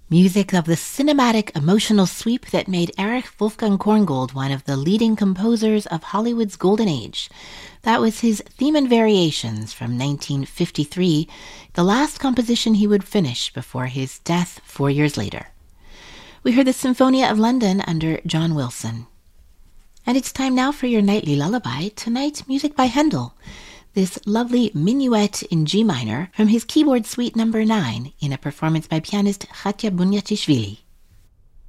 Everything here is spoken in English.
Music of the cinematic emotional sweep that made Erich Wolfgang Korngold one of the leading composers of Hollywood's golden age. That was his Theme and Variations from 1953, the last composition he would finish before his death 4 years later. We heard the Symphonia of London under John Wilson. And it's time now for your nightly lullaby. Tonight, music by Handel. This lovely minuet in G minor from his keyboard suite number 9 in a performance by pianist Khatya Bunyatyashvili.